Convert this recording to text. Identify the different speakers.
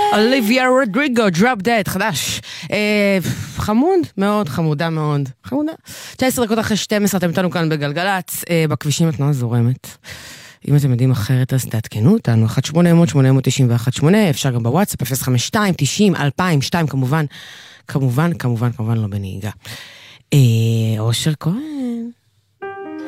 Speaker 1: אוליביה רודריגו, Drop Dead, חדש. חמוד, מאוד, חמודה מאוד. חמודה. 19 דקות אחרי 12, אתם איתנו כאן בגלגלץ, בכבישים התנועה זורמת. אם אתם יודעים אחרת, אז תעדכנו אותנו, 1-800-891-8, אפשר גם בוואטסאפ, 052-90-2002, כמובן לא בנהיגה. אושר כהן,